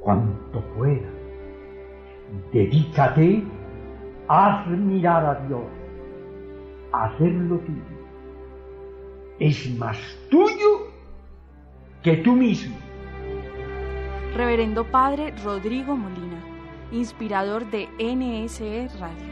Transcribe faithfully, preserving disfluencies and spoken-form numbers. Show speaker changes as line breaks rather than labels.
cuanto puedas, dedícate a admirar a Dios, a hacerlo tuyo. Es más tuyo que tú mismo.
Reverendo Padre Rodrigo Molina, inspirador de N S E Radio.